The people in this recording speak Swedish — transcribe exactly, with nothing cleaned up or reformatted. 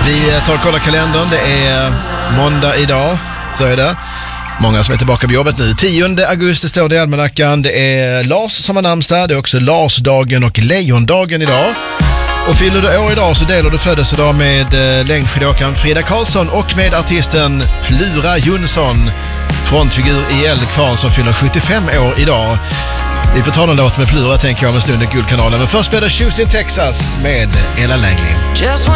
Vi tar och kollar kalendern. Det är måndag idag, så är det. Många som är tillbaka på jobbet nu. tionde augusti står det i almanackan. Det är Lars som har namnsdag. Det är också Larsdagen och Lejondagen idag. Och fyller du år idag så delar du födelsedag med eh, längdskidåkaren Frida Karlsson och med artisten Plura Jonsson, frontfigur i Eldkvarn, som fyller sjuttiofem år idag. Vi får ta en låt med Plura, tänker jag, om en stund i Guldkanalen. Men först blir det Choose in Texas med Ella Langley.